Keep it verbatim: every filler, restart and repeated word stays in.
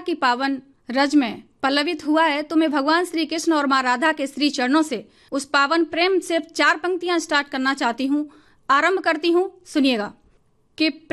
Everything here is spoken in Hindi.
की पावन रज में पल्लवित हुआ है, तो मैं भगवान श्री कृष्ण और माँ राधा के श्री चरणों से उस पावन प्रेम से चार पंक्तियां स्टार्ट करना चाहती हूँ। आरंभ करती हूँ, सुनिएगा कि